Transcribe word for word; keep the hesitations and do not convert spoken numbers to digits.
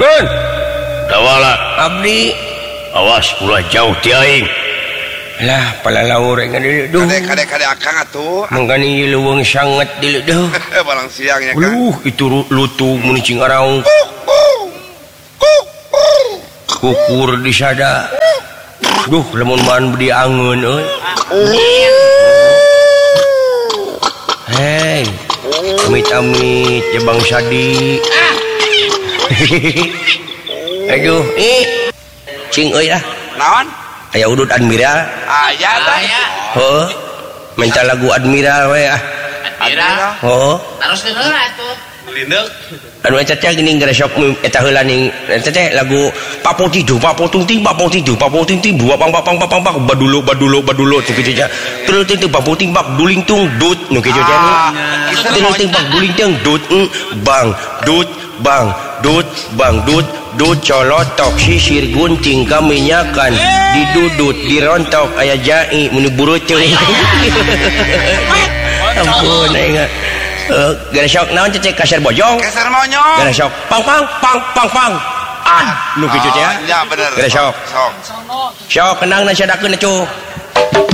Kun. Dawala. Abdi. Awas ulah jauh ti aing. Lah palalaur enggan deui duh. Kade-kade akang atuh. Mangkani leuweung sanget deui duh. Balang siangnya kan. Luh itu lutung mun cing araung. Kukur di sada. Duh lamun man bedi angeun euy. Hei. Amit-amit ya Bang Sadi. Aduh, ih. Cing euy ah. Naon? Aya udut Admiral. Aya tah. Heuh. Minta lagu Admiral we ah. Admiral. Heuh. Terus heula atuh. Lindek. Anu eta teh geuning gara sok eta heula ning eta teh lagu Papotidu Papotung ting Papotidu Papoting ting buah pang pang pang pang badulo badulo badulo teh kitu teh. Terus ting Papoting bak duling tung dut nu kitu teh ni. Terus ting bak duling tung dut bang dut bang dut bang dut dut colotok sisir gunting kaminyakan didudut dirontok aya jai mun buru teh. Ampun ingat. Uh, gara sok naon cecek kasar bojong kasar monyong gara sok pang pang pang pang pang ah nu kitu teh ya bener gara sok sok sok kenang na sadakeun cu